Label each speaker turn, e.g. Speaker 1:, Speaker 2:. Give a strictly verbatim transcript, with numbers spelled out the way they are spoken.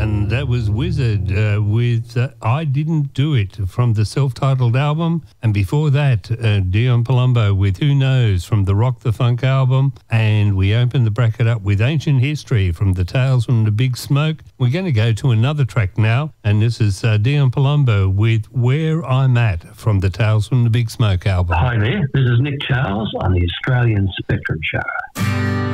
Speaker 1: And that was Wizard uh, with uh, I Didn't Do It from the self-titled album. And before that, uh, Dion Palumbo with Who Knows from the Rock the Funk album. And we opened the bracket up with Ancient History from the Tales from the Big Smoke. We're going to go to another track now. And this is uh, Dion Palumbo with Where I'm At from the Tales from the Big Smoke album.
Speaker 2: Hi there, this is Nick Charles on the Australian Spectrum Show.